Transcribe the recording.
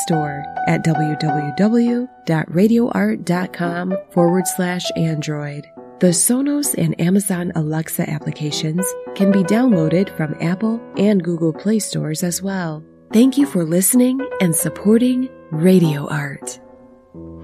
Store at www.radioart.com/Android. The Sonos and Amazon Alexa applications can be downloaded from Apple and Google Play stores as well. Thank you for listening and supporting Radio Art.